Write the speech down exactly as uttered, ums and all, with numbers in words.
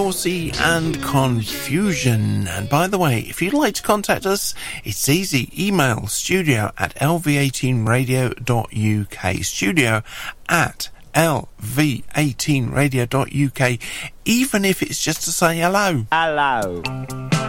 Horsey and confusion. And by the way, if you'd like to contact us, it's easy. Email studio at l v eighteen radio dot u k. Studio at l v eighteen radio dot u k, even if it's just to say hello. Hello.